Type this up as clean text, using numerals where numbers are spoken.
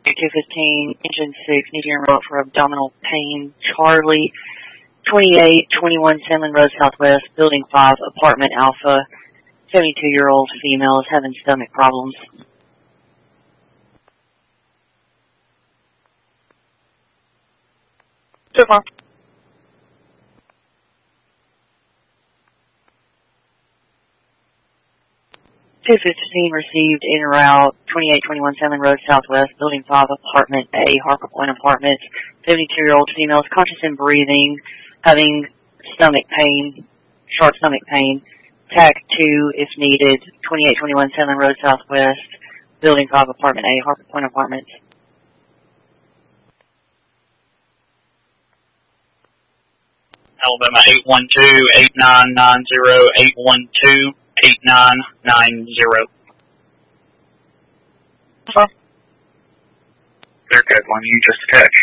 215, engine 6, need to enroll for abdominal pain. Charlie, 2821 Sandlin Road Southwest, Building 5, Apartment Alpha, 72-year-old female is having stomach problems. So far. 215 received en route, 2821 Sandlin Road Southwest, Building 5, Apartment A, Harper Point Apartments, 72-year-old female is conscious and breathing, having stomach pain, short stomach pain. TAC 2 if needed, 2821 Sandlin Road Southwest, Building 5, Apartment A, Harper Point Apartments. Alabama 812-8990-812-8990. Huh? Clear code 1, you just text.